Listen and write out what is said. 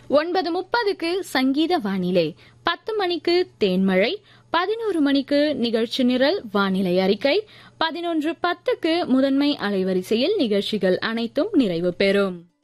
9:30க்கு சங்கீத வானிலை, 10 மணிக்கு தேன்மழை, 11 மணிக்கு நிகழ்ச்சி நிரல் வானிலை அறிக்கை, 11:10க்கு முதன்மை அலைவரிசையில் நிகழ்ச்சிகள் அனைத்தும் நிறைவு பெறும்.